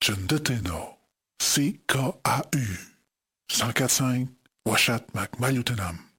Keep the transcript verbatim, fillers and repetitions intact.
Chundeteno, C K A U, cent quatre cinq, Washat Mac Mayutenam.